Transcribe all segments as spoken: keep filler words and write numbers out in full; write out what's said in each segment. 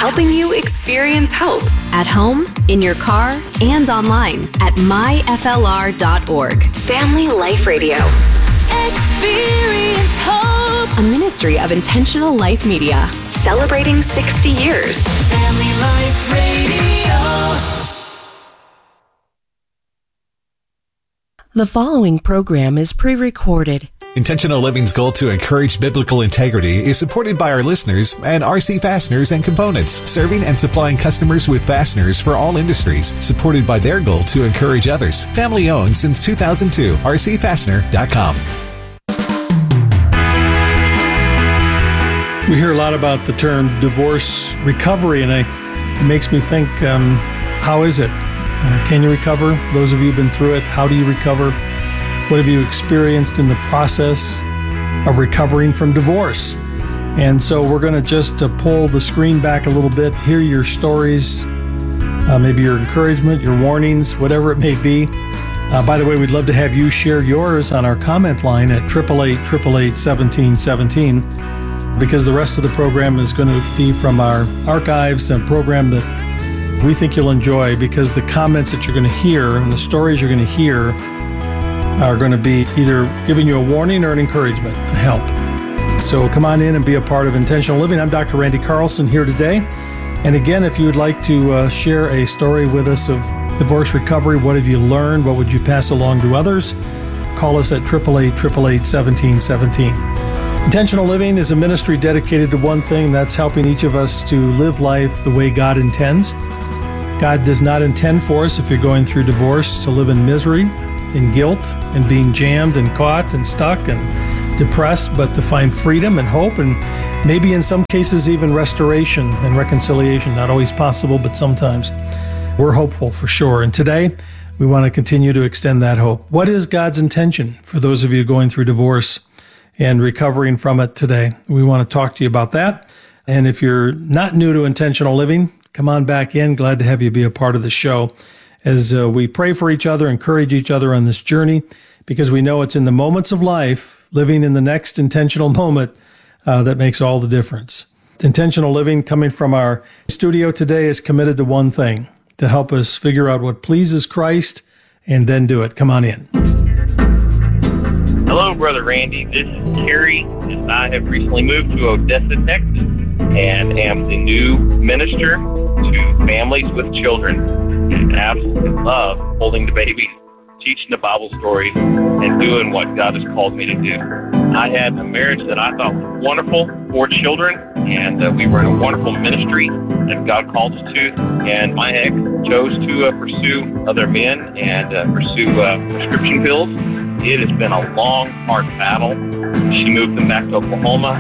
helping you experience hope at home, in your car, and online at my f l r dot org. Family Life Radio. Experience hope. A ministry of Intentional Life Media, celebrating sixty years. Family Life Radio. The following program is pre-recorded. Intentional Living's goal to encourage biblical integrity is supported by our listeners and R C Fasteners and Components, serving and supplying customers with fasteners for all industries, supported by their goal to encourage others. Family owned since two thousand two, r c fastener dot com. We hear a lot about the term divorce recovery, and I, it makes me think, um, how is it? Uh, can you recover? Those of you who've been through it, how do you recover? What have you experienced in the process of recovering from divorce? And so we're going to just uh, pull the screen back a little bit, hear your stories, uh, maybe your encouragement, your warnings, whatever it may be. Uh, by the way, we'd love to have you share yours on our comment line at eight eight eight, eight eight eight, one seven one seven, because the rest of the program is going to be from our archives and program that we think you'll enjoy, because the comments that you're going to hear and the stories you're going to hear are going to be either giving you a warning or an encouragement and help. So come on in and be a part of Intentional Living. I'm Doctor Randy Carlson here today. And again, if you would like to uh, share a story with us of divorce recovery, what have you learned? What would you pass along to others? Call us at eight eight eight, eight eight eight, one seven one seven. Intentional Living is a ministry dedicated to one thing, that's helping each of us to live life the way God intends. God does not intend for us, if you're going through divorce, to live in misery, in guilt, and being jammed and caught and stuck and depressed, but to find freedom and hope, and maybe in some cases even restoration and reconciliation. Not always possible, but sometimes. We're hopeful for sure. And today, we want to continue to extend that hope. What is God's intention for those of you going through divorce and recovering from it today? We want to talk to you about that. And if you're not new to Intentional Living, come on back in. Glad to have you be a part of the show as uh, we pray for each other, encourage each other on this journey, because we know it's in the moments of life, living in the next intentional moment, uh, that makes all the difference. Intentional Living, coming from our studio today, is committed to one thing, to help us figure out what pleases Christ and then do it. Come on in. Hello, Brother Randy. This is Carrie, and I have recently moved to Odessa, Texas, and am the new minister to families with children. And absolutely love holding the babies, teaching the Bible stories, and doing what God has called me to do. I had a marriage that I thought was wonderful for children, and uh, we were in a wonderful ministry that God called us to. And my ex chose to uh, pursue other men and uh, pursue uh, prescription pills. It has been a long, hard battle. She moved them back to Oklahoma,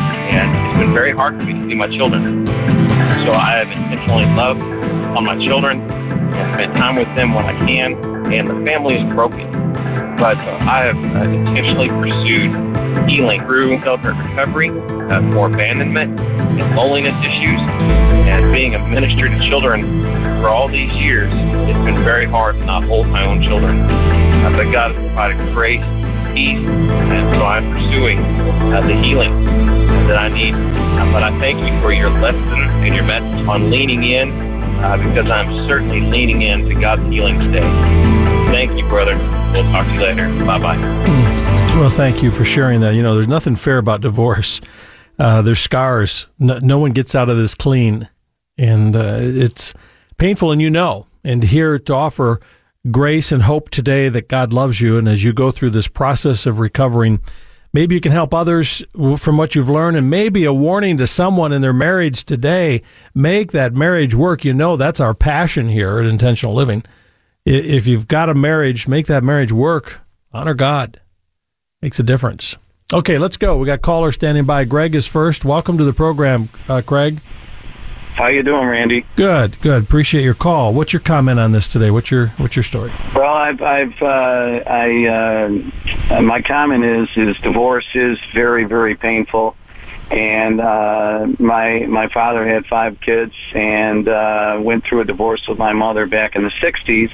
and it's been very hard for me to see my children. So I have intentionally loved on my children and spent time with them when I can, and the family is broken. But uh, I have uh, intentionally pursued healing through celebrate recovery uh, for abandonment and loneliness issues, and being a minister to children for all these years, it's been very hard to not hold my own children. Uh, but God has provided grace, peace, and so I'm pursuing uh, the healing that I need. Uh, but I thank you for your lesson and your message on leaning in, uh, because I'm certainly leaning in to God's healing today. Thank you, brother. We'll talk to you later. Bye-bye. Well, thank you for sharing that. You know, there's nothing fair about divorce. Uh, there's scars. No, no one gets out of this clean. And uh, it's painful, and you know. And here to offer grace and hope today that God loves you, and as you go through this process of recovering, maybe you can help others from what you've learned, and maybe a warning to someone in their marriage today. Make that marriage work. You know, that's our passion here at Intentional Living. If you've got a marriage, make that marriage work. Honor God. Makes a difference. Okay, let's go. We got callers standing by. Greg is first. Welcome to the program, uh, Craig. How you doing, Randy? Good, good. Appreciate your call. What's your comment on this today? What's your What's your story? Well, I've, I've, uh, I, uh, my comment is, is divorce is very, very painful, and uh, my my father had five kids and uh, went through a divorce with my mother back in the sixties,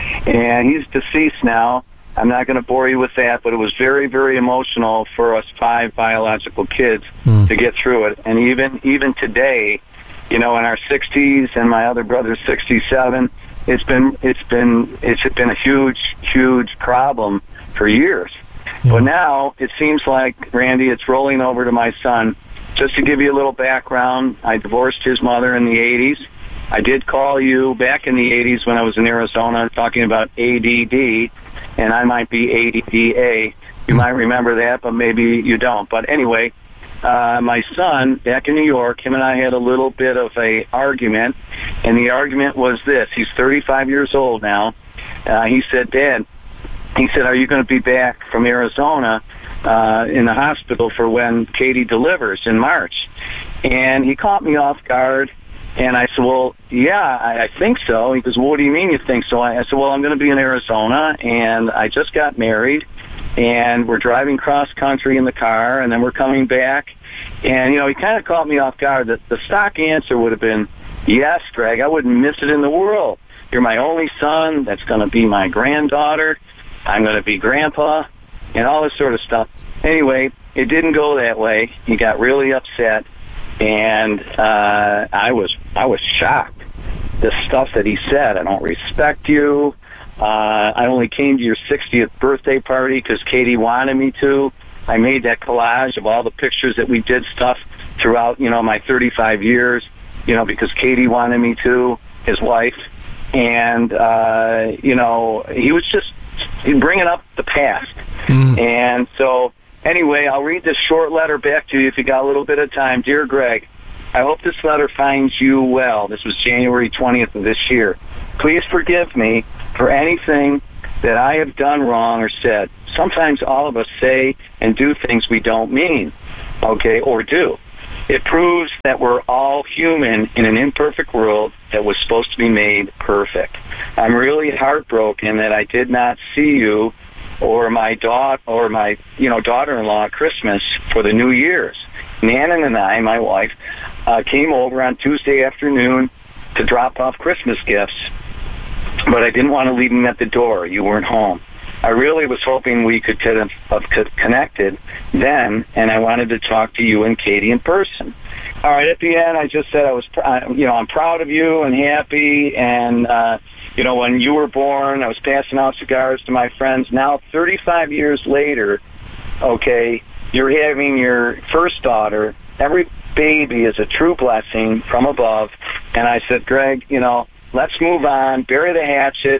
and he's deceased now. I'm not going to bore you with that, but it was very, very emotional for us five biological kids mm. to get through it, and even even today. you know, in our sixties, and my other brother's sixty-seven. It's been it's been it's been a huge huge problem for years. Yeah. But now it seems like, Randy, it's rolling over to my son. Just to give you a little background, I divorced his mother in the eighties. I did call you back in the eighties when I was in Arizona talking about A D D, and I might be A D D A. You might remember that, but maybe you don't. But anyway, uh, my son, back in New York, him and I had a little bit of a argument, and the argument was this. He's thirty-five years old now. Uh, he said, Dad, he said, are you going to be back from Arizona uh, in the hospital for when Katie delivers in March? And he caught me off guard, and I said, well, yeah, I, I think so. He goes, well, what do you mean you think so? I, I said, well, I'm going to be in Arizona, and I just got married, and we're driving cross country in the car, and then we're coming back. And, you know, he kind of caught me off guard. The, the stock answer would have been, yes, Greg, I wouldn't miss it in the world. You're my only son. That's going to be my granddaughter. I'm going to be grandpa, and all this sort of stuff. Anyway, it didn't go that way. He got really upset, and uh, I was I was shocked. The stuff that he said, I don't respect you. Uh, I only came to your sixtieth birthday party because Katie wanted me to. I made that collage of all the pictures that we did stuff throughout, you know, my thirty-five years, you know, because Katie wanted me to, his wife. And, uh, you know, he was just bringing up the past. Mm. And so, anyway, I'll read this short letter back to you if you got a little bit of time. Dear Greg, I hope this letter finds you well. This was January twentieth of this year. Please forgive me for anything that I have done wrong or said. Sometimes all of us say and do things we don't mean, okay, or do. It proves that we're all human in an imperfect world that was supposed to be made perfect. I'm really heartbroken that I did not see you or my daughter or my, you know, daughter-in-law at Christmas for the New Year's. Nana and I, my wife, uh, came over on Tuesday afternoon to drop off Christmas gifts, but I didn't want to leave them at the door. You weren't home. I really was hoping we could have connected then, and I wanted to talk to you and Katie in person. All right, at the end, I just said I was, you know, I'm proud of you and happy, and, uh, you know, when you were born, I was passing out cigars to my friends. Now, thirty-five years later, okay, you're having your first daughter. Every baby is a true blessing from above, and I said, Greg, you know, let's move on, bury the hatchet,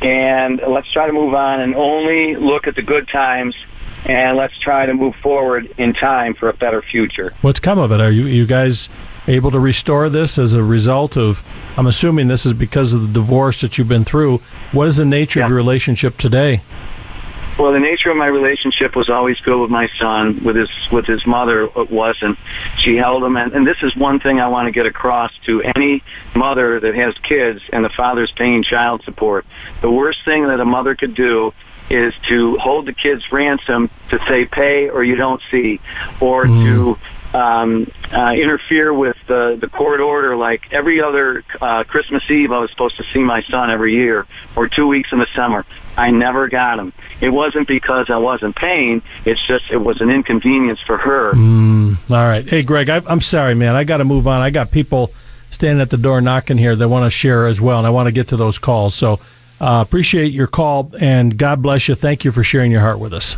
and let's try to move on and only look at the good times, and let's try to move forward in time for a better future. What's come of it? Are you you guys able to restore this as a result of, I'm assuming this is because of the divorce that you've been through. What is the nature yeah. of your relationship today? Well, the nature of my relationship was always good with my son. With his with his mother, it wasn't. She held him, and, and this is one thing I want to get across to any mother that has kids and the father's paying child support. The worst thing that a mother could do is to hold the kids ransom to say pay or you don't see, or mm. to um, uh, interfere with the, the court order. Like every other uh, Christmas Eve, I was supposed to see my son every year, or two weeks in the summer. I never got him. It wasn't because I wasn't paying. It's just it was an inconvenience for her. Mm, all right. Hey, Greg, I, I'm sorry, man. I got to move on. I got people standing at the door knocking here that want to share as well, and I want to get to those calls. So uh, appreciate your call, and God bless you. Thank you for sharing your heart with us.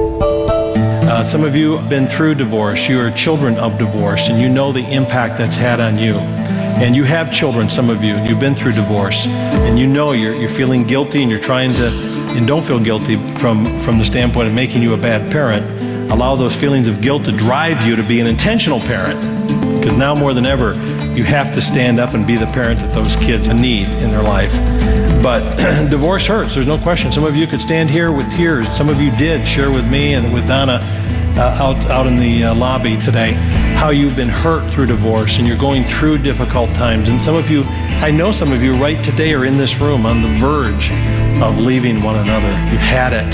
Uh, some of you have been through divorce. You are children of divorce, and you know the impact that's had on you. And you have children, some of you, and you've been through divorce, and you know you're you're feeling guilty, and you're trying to, and don't feel guilty from, from the standpoint of making you a bad parent. Allow those feelings of guilt to drive you to be an intentional parent, because now more than ever, you have to stand up and be the parent that those kids need in their life. But divorce hurts, there's no question. Some of you could stand here with tears. Some of you did share with me and with Donna uh, out, out in the uh, lobby today how you've been hurt through divorce and you're going through difficult times. And some of you, I know some of you right today are in this room on the verge of leaving one another. You've had it.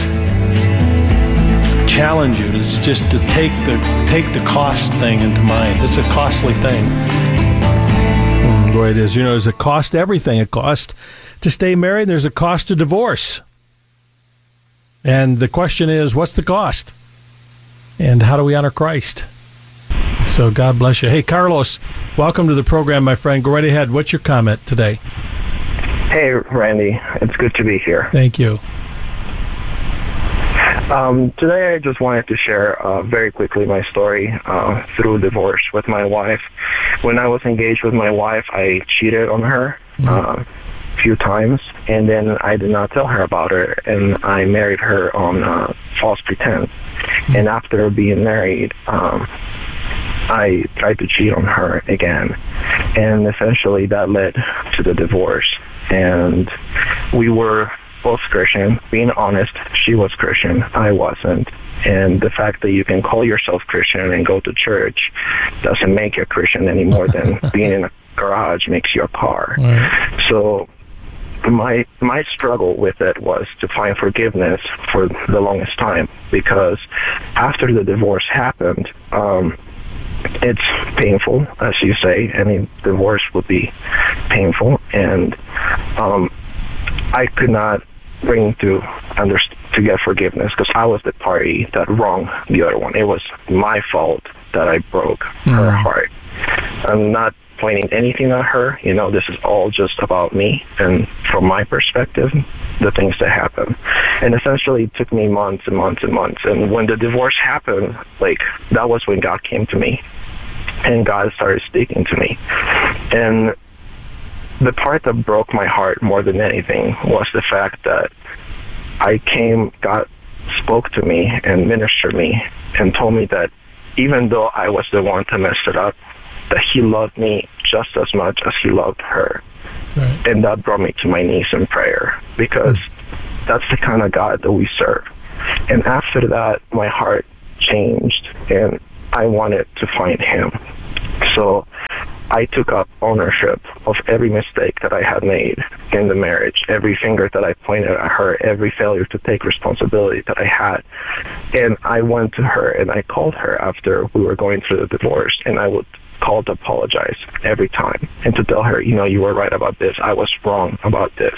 Challenge you is just to take the take the cost thing into mind. It's a costly thing. Mm, boy, it is. You know, there's a cost to everything. A cost to stay married. There's a cost to divorce. And the question is, what's the cost? And how do we honor Christ? So God bless you. Hey, Carlos, welcome to the program, my friend. Go right ahead. What's your comment today? Hey, Randy. It's good to be here. Thank you. Um, today I just wanted to share uh, very quickly my story uh, through divorce with my wife. When I was engaged with my wife, I cheated on her mm-hmm. uh, a few times, and then I did not tell her about it, and I married her on uh, false pretense. Mm-hmm. And after being married, um, I tried to cheat on her again, and essentially that led to the divorce. And we were both Christian. Being honest, she was Christian, I wasn't. And the fact that you can call yourself Christian and go to church doesn't make you a Christian any more than being in a garage makes you a car. Right. So my my struggle with it was to find forgiveness for the longest time, because after the divorce happened, um, it's painful, as you say. Any divorce would be painful, and um, I could not bring to underst- to get forgiveness, because I was the party that wronged the other one. It was my fault that I broke mm. her heart. I'm not pointing anything at her. You know, this is all just about me and from my perspective, the things that happened. And essentially it took me months and months and months. And when the divorce happened, like, that was when God came to me and God started speaking to me. And the part that broke my heart more than anything was the fact that I came, God spoke to me and ministered me and told me that even though I was the one that messed it up, that he loved me just as much as he loved her. Right. And that brought me to my knees in prayer, because mm. that's the kind of God that we serve. And after that, my heart changed and I wanted to find him. So I took up ownership of every mistake that I had made in the marriage, every finger that I pointed at her, every failure to take responsibility that I had. And I went to her and I called her after we were going through the divorce, and I would call to apologize every time and to tell her, you know, you were right about this, I was wrong about this.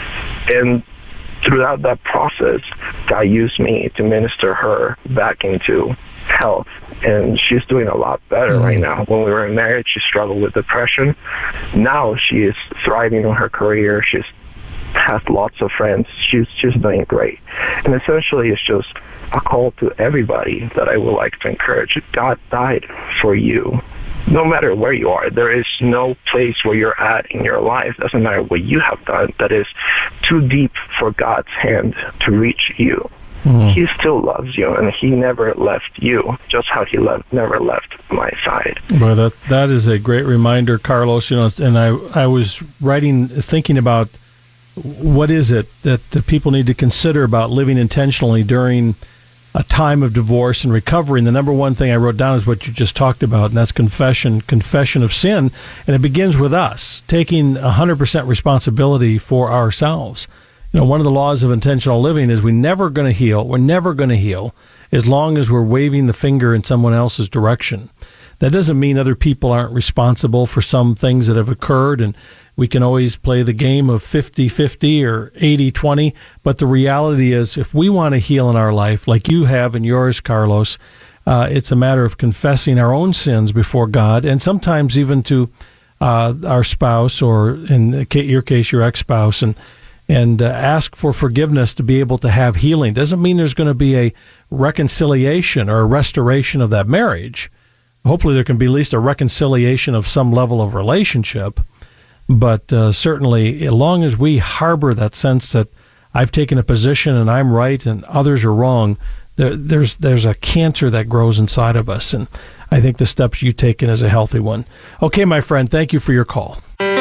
And throughout that process, God used me to minister her back into health, and she's doing a lot better mm-hmm. right now. When we were in marriage, she struggled with depression. Now she is thriving in her career. She's has lots of friends. She's she's doing great. And essentially, it's just a call to everybody that I would like to encourage. God died for you. No matter where you are, there is no place where you're at in your life, doesn't matter what you have done, that is too deep for God's hand to reach you. Mm-hmm. He still loves you, and he never left you, just how he left, never left my side. Well, that that is a great reminder, Carlos. You know, and I I was writing, thinking about what is it that the people need to consider about living intentionally during a time of divorce and recovery. And the number one thing I wrote down is what you just talked about, and that's confession, confession of sin. And it begins with us taking one hundred percent responsibility for ourselves. You know, one of the laws of intentional living is we're never going to heal. We're never going to heal as long as we're waving the finger in someone else's direction. That doesn't mean other people aren't responsible for some things that have occurred, and we can always play the game of fifty-fifty or eighty twenty, but the reality is if we want to heal in our life, like you have in yours, Carlos, uh, it's a matter of confessing our own sins before God, and sometimes even to uh, our spouse, or in your case, your ex-spouse, and and uh, ask for forgiveness to be able to have healing. Doesn't mean there's going to be a reconciliation or a restoration of that marriage. Hopefully there can be at least a reconciliation of some level of relationship. But uh, certainly, as long as we harbor that sense that I've taken a position and I'm right and others are wrong, there, there's there's a cancer that grows inside of us. And I think the steps you've taken is a healthy one. Okay, my friend, thank you for your call.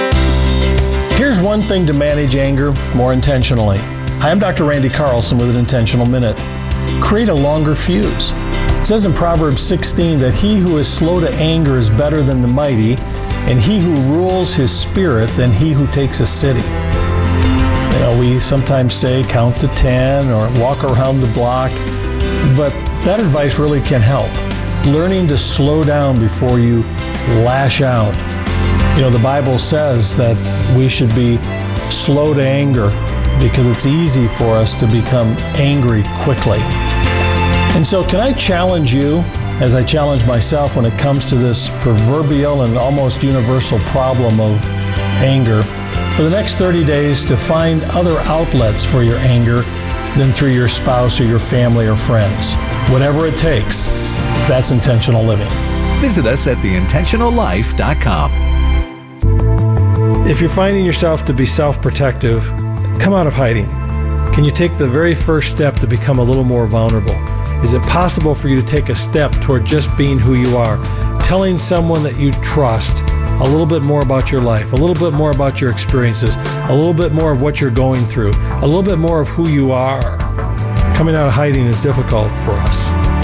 Here's one thing to manage anger more intentionally. Hi, I'm Doctor Randy Carlson with an Intentional Minute. Create a longer fuse. It says in Proverbs sixteen that he who is slow to anger is better than the mighty, and he who rules his spirit than he who takes a city. You know, we sometimes say count to ten or walk around the block, but that advice really can help. Learning to slow down before you lash out. You know, the Bible says that we should be slow to anger because it's easy for us to become angry quickly. And so can I challenge you as I challenge myself when it comes to this proverbial and almost universal problem of anger, for the next thirty days to find other outlets for your anger than through your spouse or your family or friends. Whatever it takes, that's intentional living. Visit us at the intentional life dot com. If you're finding yourself to be self-protective, come out of hiding. Can you take the very first step to become a little more vulnerable? Is it possible for you to take a step toward just being who you are, telling someone that you trust a little bit more about your life, a little bit more about your experiences, a little bit more of what you're going through, a little bit more of who you are? Coming out of hiding is difficult for us.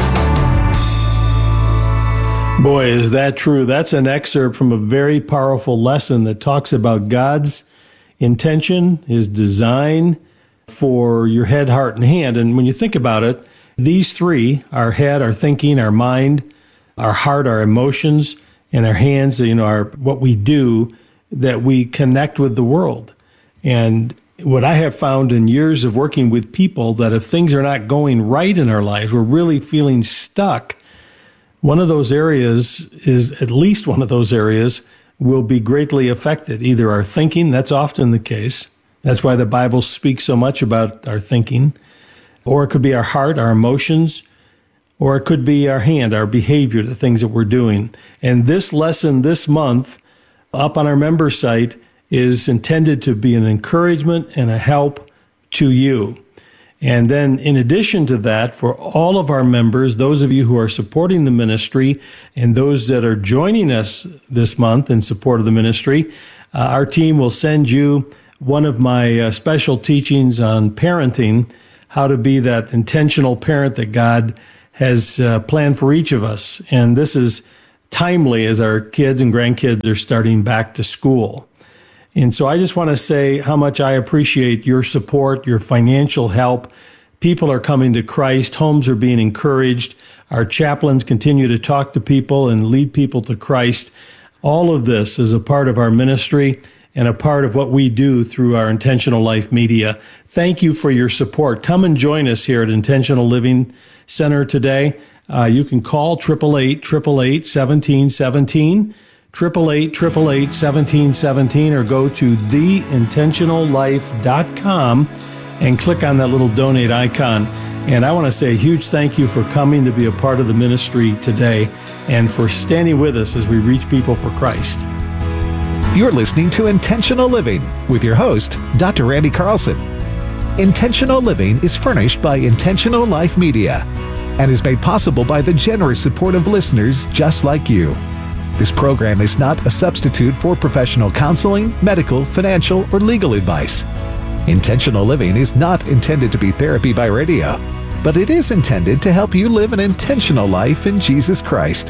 Boy, is that true. That's an excerpt from a very powerful lesson that talks about God's intention, His design for your head, heart, and hand. And when you think about it, these three, our head, our thinking, our mind, our heart, our emotions, and our hands, you know, are what we do, that we connect with the world. And what I have found in years of working with people, that if things are not going right in our lives, we're really feeling stuck, one of those areas is, at least one of those areas, will be greatly affected. Either our thinking, that's often the case. That's why the Bible speaks so much about our thinking. Or it could be our heart, our emotions, or it could be our hand, our behavior, the things that we're doing. And this lesson this month, up on our member site, is intended to be an encouragement and a help to you. And then in addition to that, for all of our members, those of you who are supporting the ministry and those that are joining us this month in support of the ministry, uh, our team will send you one of my uh, special teachings on parenting, how to be that intentional parent that God has uh, planned for each of us. And this is timely as our kids and grandkids are starting back to school. And so I just want to say how much I appreciate your support, your financial help. People are coming to Christ. Homes are being encouraged. Our chaplains continue to talk to people and lead people to Christ. All of this is a part of our ministry and a part of what we do through our Intentional Life Media. Thank you for your support. Come and join us here at Intentional Living Center today. Uh, you can call eight eight eight, eight eight eight, one seven one seven, eight eight eight, eight eight eight, one seven one seven, or go to the intentional life dot com and click on that little donate icon. And I want to say a huge thank you for coming to be a part of the ministry today and for standing with us as we reach people for Christ. You're listening to Intentional Living with your host, Doctor Randy Carlson. Intentional Living is furnished by Intentional Life Media and is made possible by the generous support of listeners just like you. This program is not a substitute for professional counseling, medical, financial, or legal advice. Intentional Living is not intended to be therapy by radio, but it is intended to help you live an intentional life in Jesus Christ.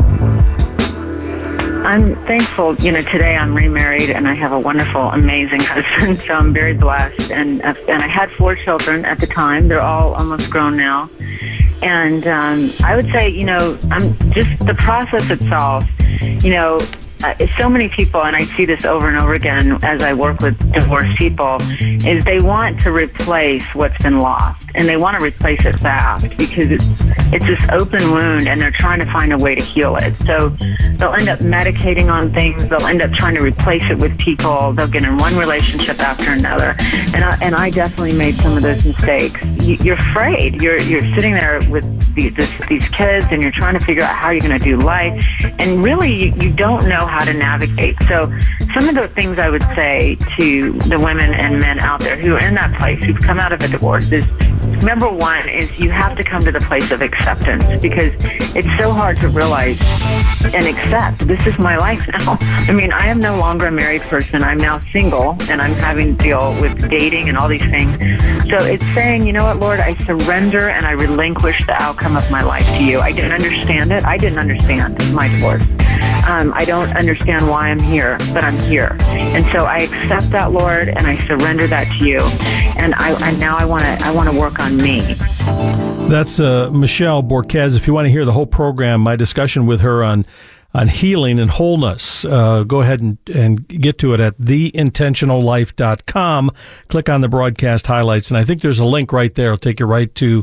I'm thankful, you know, today I'm remarried and I have a wonderful, amazing husband, so I'm very blessed. And and I had four children at the time. They're all almost grown now. And um, I would say, you know, I'm just the process itself, you know, uh, so many people, and I see this over and over again as I work with divorced people, is they want to replace what's been lost. And they want to replace it fast because it's, it's this open wound and they're trying to find a way to heal it. So they'll end up medicating on things. They'll end up trying to replace it with people. They'll get in one relationship after another. And I, and I definitely made some of those mistakes. You, you're afraid. You're you're sitting there with these, this, these kids and you're trying to figure out how you're going to do life. And really, you, you don't know how to navigate. So some of the things I would say to the women and men out there who are in that place, who've come out of a divorce, is number one is you have to come to the place of acceptance, because it's so hard to realize and accept this is my life now. I mean, I am no longer a married person. I'm now single and I'm having to deal with dating and all these things. So it's saying, you know what, Lord, I surrender and I relinquish the outcome of my life to you. I didn't understand it. I didn't understand my divorce. Um, I don't understand why I'm here, but I'm here. And so I accept that, Lord, and I surrender that to you. And I and now I want to I want to work on me. That's uh, Michelle Borquez. If you want to hear the whole program, my discussion with her on on healing and wholeness, uh, go ahead and, and get to it at the intentional life dot com. Click on the broadcast highlights, and I think there's a link right there. It'll take you right to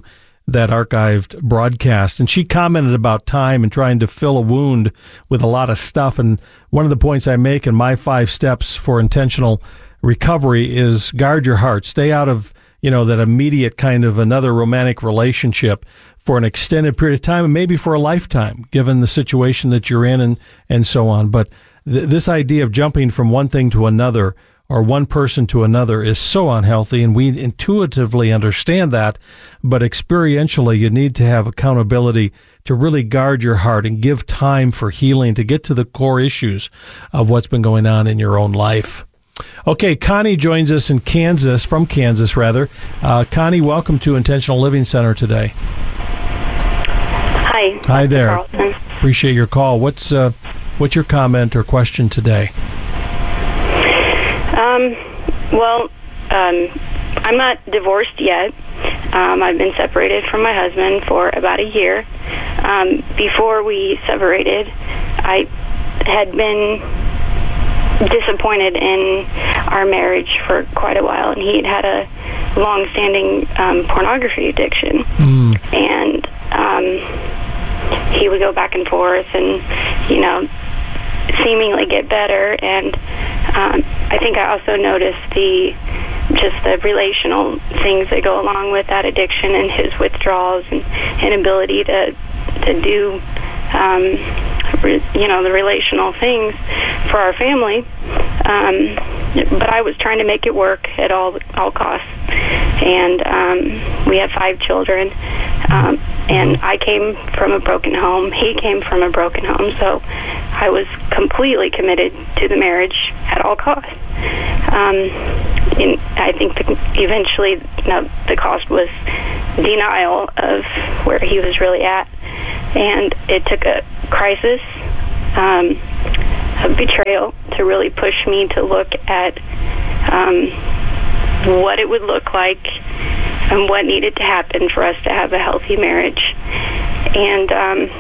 that archived broadcast. And she commented about time and trying to fill a wound with a lot of stuff. And one of the points I make in my five steps for intentional recovery is guard your heart. Stay out of, you know, that immediate kind of another romantic relationship for an extended period of time and maybe for a lifetime, given the situation that you're in and, and so on. But th- this idea of jumping from one thing to another or one person to another is so unhealthy, and we intuitively understand that, but experientially you need to have accountability to really guard your heart and give time for healing to get to the core issues of what's been going on in your own life. Okay, Connie joins us in Kansas, from Kansas rather. Uh, Connie, welcome to Intentional Living Center today. Hi. Hi there. Carlson. Appreciate your call. What's uh, what's your comment or question today? Um, well, um, I'm not divorced yet. Um, I've been separated from my husband for about a year. Um, before we separated, I had been disappointed in our marriage for quite a while, and he had had a long-standing um, pornography addiction. Mm. And um, he would go back and forth and, you know, seemingly get better. And um, I think I also noticed the just the relational things that go along with that addiction and his withdrawals and inability to to do um, re, you know the relational things for our family. Um, but I was trying to make it work at all all costs. And um, we have five children. Um, and I came from a broken home. He came from a broken home. So I was completely committed to the marriage at all costs. Um, and I think the, eventually you know, the cost was denial of where he was really at. And it took a crisis um, of betrayal to really push me to look at um, what it would look like and what needed to happen for us to have a healthy marriage. And um,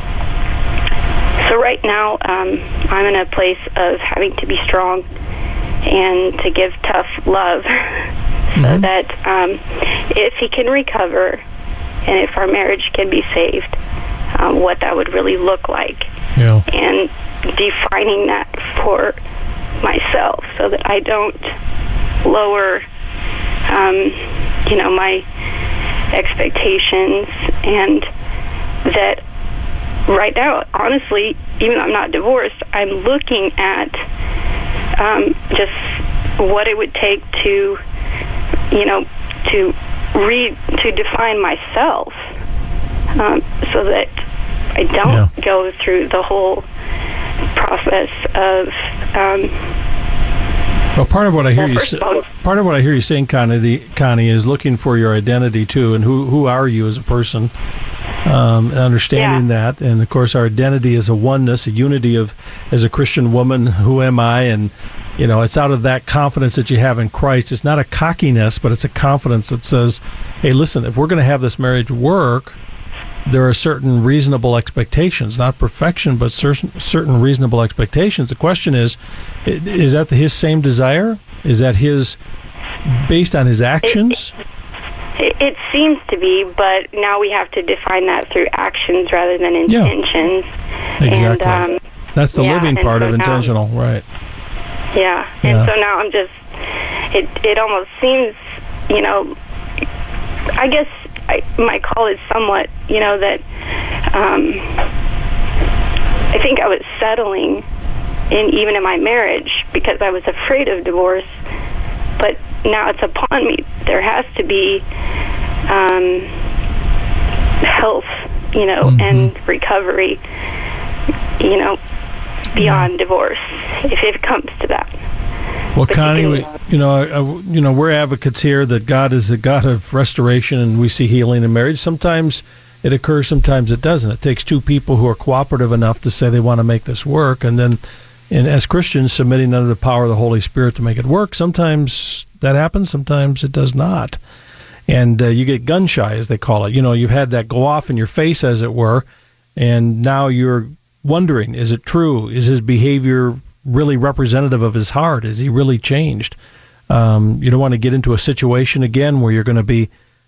so right now um, I'm in a place of having to be strong and to give tough love mm-hmm. so that um, if he can recover and if our marriage can be saved, um, what that would really look like. Yeah. And defining that for myself so that I don't lower, um, you know, my expectations, and that right now, honestly, even though I'm not divorced, I'm looking at um, just what it would take to, you know, to read, to define myself um, so that I don't yeah. go through the whole process of um, well, part of what I hear well, you say, part of what I hear you saying, Connie, Connie, is looking for your identity too, and who who are you as a person, um, and understanding yeah. that, and of course our identity is a oneness, a unity of as a Christian woman. Who am I? And you know, it's out of that confidence that you have in Christ. It's not a cockiness, but it's a confidence that says, "Hey, listen, if we're going to have this marriage work, there are certain reasonable expectations, not perfection, but certain certain reasonable expectations." The question is, is that his same desire? Is that his, based on his actions? It, it, it seems to be, but now we have to define that through actions rather than intentions. Yeah, exactly. And, um, That's the yeah, living part so of intentional, now, right. Yeah, and yeah. so now I'm just, it, it almost seems, you know, I guess, I, my call is somewhat, you know, that um, I think I was settling in even in my marriage because I was afraid of divorce, but now it's upon me. There has to be um, health, you know, mm-hmm. and recovery, you know, beyond yeah. divorce, if it comes to that. Well, Connie, we, you know, I, you know, we're advocates here that God is a God of restoration, and we see healing in marriage. Sometimes it occurs, sometimes it doesn't. It takes two people who are cooperative enough to say they want to make this work, and then, and as Christians, submitting under the power of the Holy Spirit to make it work. Sometimes that happens, sometimes it does not, and uh, you get gun shy, as they call it. You know, you've had that go off in your face, as it were, and now you're wondering: is it true? Is his behavior really representative of his heart? Is he really changed? Um, you don't want to get into a situation again where you're going to be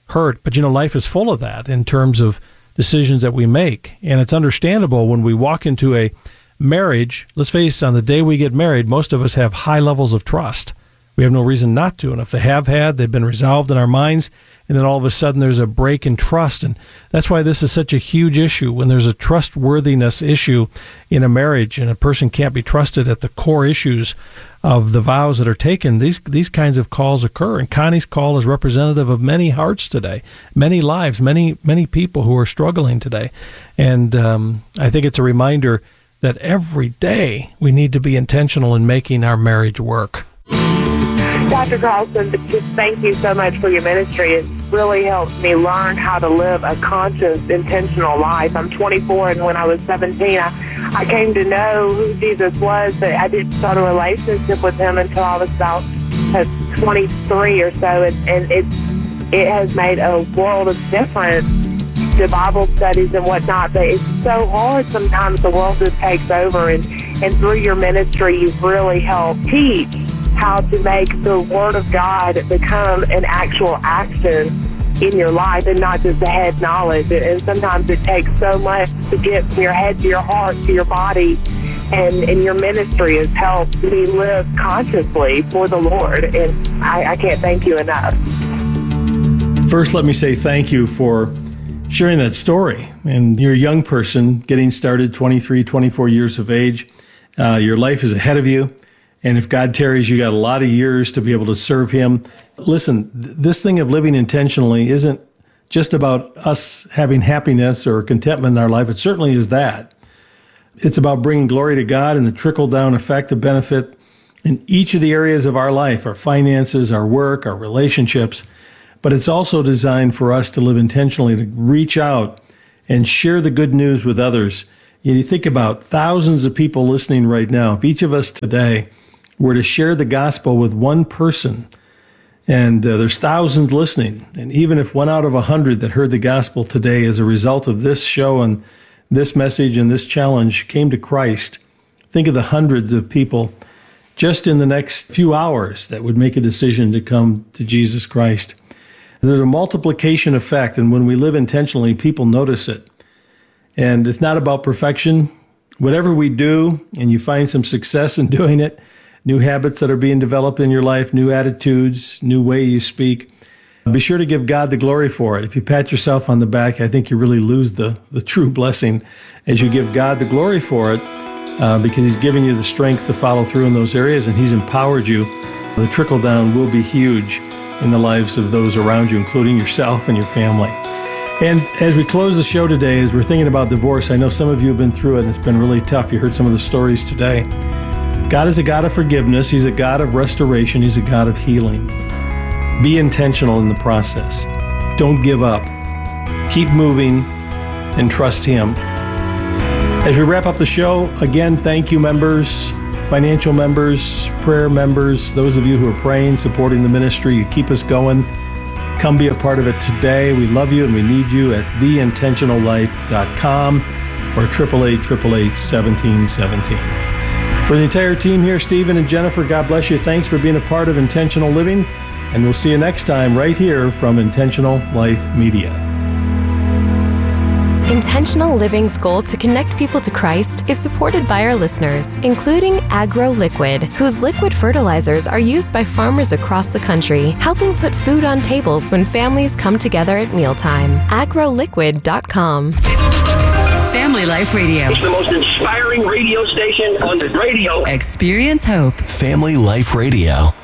hurt. But, you know, life is full of that in terms of decisions that we make. And it's understandable when we walk into a marriage. Let's face it, on the day we get married, most of us have high levels of trust. We have no reason not to. And if they have had, they've been resolved in our minds. And then all of a sudden there's a break in trust. And that's why this is such a huge issue. When there's a trustworthiness issue in a marriage and a person can't be trusted at the core issues of the vows that are taken, these these kinds of calls occur. And Connie's call is representative of many hearts today, many lives, many, many people who are struggling today. And um, I think it's a reminder that every day we need to be intentional in making our marriage work. Doctor Carlson, just thank you so much for your ministry. It really helped me learn how to live a conscious, intentional life. I'm twenty-four, and when I was seventeen, I, I came to know who Jesus was, but I didn't start a relationship with him until I was about uh, twenty-three or so, and, and it, it has made a world of difference, the Bible studies and whatnot, but it's so hard sometimes. The world just takes over, and, and through your ministry, you've really helped teach how to make the Word of God become an actual action in your life and not just a head knowledge. And sometimes it takes so much to get from your head to your heart to your body. And, and your ministry has helped me live consciously for the Lord. And I, I can't thank you enough. First, let me say thank you for sharing that story. And you're a young person getting started, twenty-three, twenty-four years of age. Uh, your life is ahead of you. And if God tarries, you got a lot of years to be able to serve him. Listen, th- this thing of living intentionally isn't just about us having happiness or contentment in our life. It certainly is that. It's about bringing glory to God and the trickle-down effect of benefit in each of the areas of our life, our finances, our work, our relationships. But it's also designed for us to live intentionally, to reach out and share the good news with others. You think about thousands of people listening right now. If each of us today were to share the gospel with one person, and uh, there's thousands listening, and even if one out of a hundred that heard the gospel today as a result of this show and this message and this challenge came to Christ, think of the hundreds of people just in the next few hours that would make a decision to come to Jesus Christ. There's a multiplication effect, and when we live intentionally, people notice it. And it's not about perfection. Whatever we do, and you find some success in doing it, new habits that are being developed in your life, new attitudes, new way you speak, be sure to give God the glory for it. If you pat yourself on the back, I think you really lose the, the true blessing as you give God the glory for it, uh, because he's giving you the strength to follow through in those areas, and he's empowered you. The trickle down will be huge in the lives of those around you, including yourself and your family. And as we close the show today, as we're thinking about divorce, I know some of you have been through it and it's been really tough. You heard some of the stories today. God is a God of forgiveness. He's a God of restoration. He's a God of healing. Be intentional in the process. Don't give up. Keep moving and trust him. As we wrap up the show, again, thank you, members, financial members, prayer members, those of you who are praying, supporting the ministry. You keep us going. Come be a part of it today. We love you and we need you at the intentional life dot com or eight eight eight, eight eight eight, one seven one seven. For the entire team here, Stephen and Jennifer, God bless you. Thanks for being a part of Intentional Living. And we'll see you next time right here from Intentional Life Media. Intentional Living's goal to connect people to Christ is supported by our listeners, including Agro Liquid, whose liquid fertilizers are used by farmers across the country, helping put food on tables when families come together at mealtime. agro liquid dot com. Family Life Radio. It's the most inspiring radio station on the radio. Experience hope. Family Life Radio.